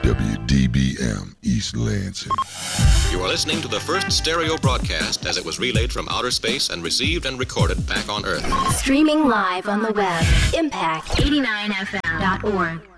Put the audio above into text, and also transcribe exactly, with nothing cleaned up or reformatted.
W D B M East Lansing. You are listening to the first stereo broadcast as it was relayed from outer space and received and recorded back on Earth. Streaming live on the web, impact eighty-nine F M dot org.